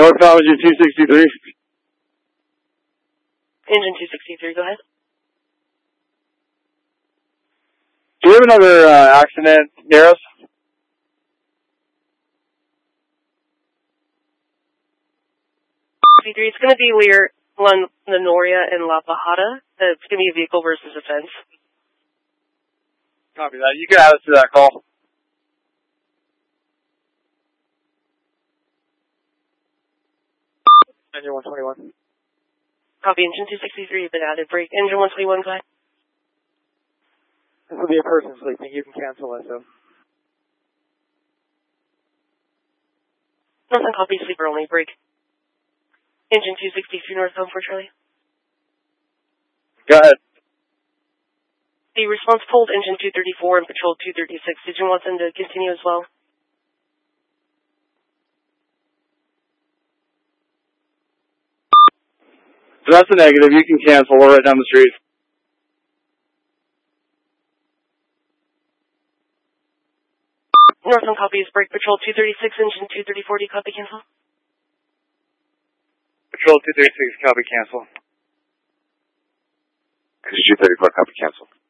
Northbound engine 263. Engine 263, go ahead. Do you have another accident near us? It's going to be where La Noria and La Bajada. It's going to be a vehicle versus offense. Copy that. You can add us to that call. Engine 121. Copy, engine 263 has been added. Break. Engine 121, go ahead. This will be a person sleeping. You can cancel it, so. Northbound copy, sleeper only. Break. Engine 263 northbound for Charlie. Go ahead. The response pulled engine 234 and patrol 236. Did you want them to continue as well? So that's a negative. You can cancel. We're right down the street. Northbound copies. Break patrol 236, engine 234. Do you copy cancel? Patrol 236, copy cancel. 234, copy cancel.